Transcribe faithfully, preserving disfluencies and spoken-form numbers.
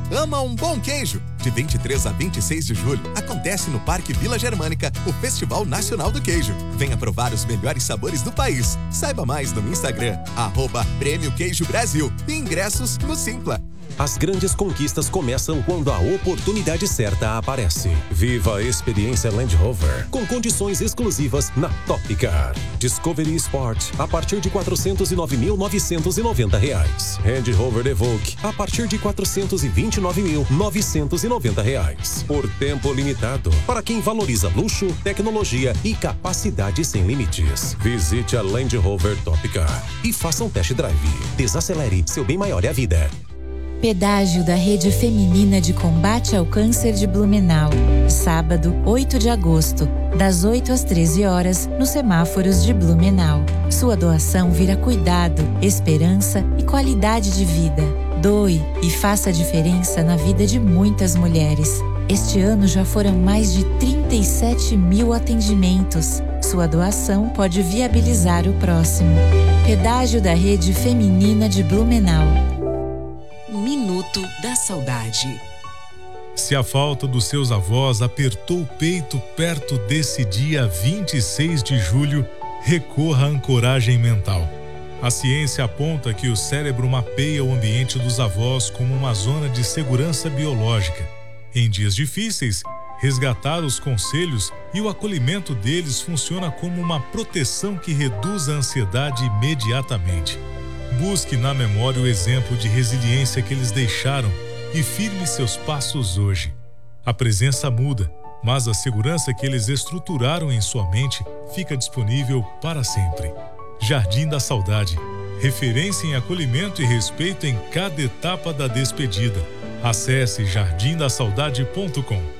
ama um bom queijo. De vinte e três a vinte e seis de julho, acontece no Parque Vila Germânica o Festival Nacional do Queijo. Venha provar os melhores sabores do país. Saiba mais no Instagram, arroba Prêmio Queijo Brasil. E ingressos no Simpla. As grandes conquistas começam quando a oportunidade certa aparece. Viva a experiência Land Rover, com condições exclusivas na Top Car. Discovery Sport, a partir de quatrocentos e nove mil novecentos e noventa reais. Land Rover Evoque, a partir de quatrocentos e vinte e nove mil novecentos e noventa reais. Por tempo limitado, para quem valoriza luxo, tecnologia e capacidade sem limites. Visite a Land Rover Top Car e faça um test drive. Desacelere, seu bem maior é a vida. Pedágio da Rede Feminina de Combate ao Câncer de Blumenau. Sábado, oito de agosto, das oito às treze horas, nos semáforos de Blumenau. Sua doação vira cuidado, esperança e qualidade de vida. Doe e faça a diferença na vida de muitas mulheres. Este ano já foram mais de trinta e sete mil atendimentos. Sua doação pode viabilizar o próximo. Pedágio da Rede Feminina de Blumenau. Minuto da Saudade. Se a falta dos seus avós apertou o peito perto desse dia vinte e seis de julho, recorra à ancoragem mental. A ciência aponta que o cérebro mapeia o ambiente dos avós como uma zona de segurança biológica. Em dias difíceis, resgatar os conselhos e o acolhimento deles funciona como uma proteção que reduz a ansiedade imediatamente. Busque na memória o exemplo de resiliência que eles deixaram e firme seus passos hoje. A presença muda, mas a segurança que eles estruturaram em sua mente fica disponível para sempre. Jardim da Saudade. Referência em acolhimento e respeito em cada etapa da despedida. Acesse jardim da saudade ponto com.